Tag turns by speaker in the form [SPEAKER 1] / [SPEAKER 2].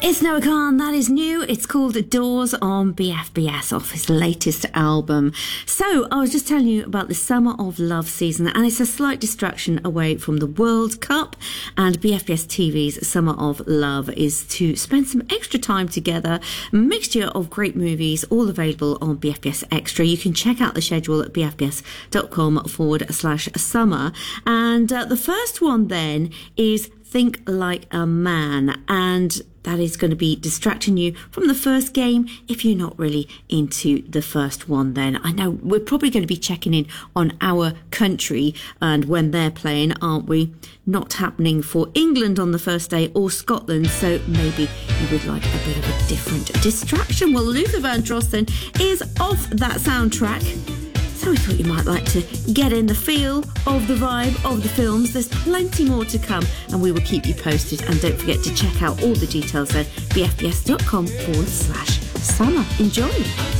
[SPEAKER 1] It's Noah Khan, that is new. It's called Doors on BFBS, off his latest album. So, I was just telling you about the Summer of Love season, and it's a slight distraction away from the World Cup. And BFBS TV's Summer of Love is to spend some extra time together. A mixture of great movies, all available on BFBS Extra. You can check out the schedule at bfbs.com/summer. And the first one then is Think Like a Man, and that is going to be distracting you from the first game if you're not really into the first one. Then I know we're probably going to be checking in on our country and when they're playing, aren't we? Not happening for England on the first day or Scotland, so maybe you would like a bit of a different distraction. Well, Luther Vandross then is off that soundtrack, so we thought you might like to get in the feel of the vibe of the films. There's plenty more to come, and we will keep you posted. And don't forget to check out all the details at bfbs.com/summer. Enjoy.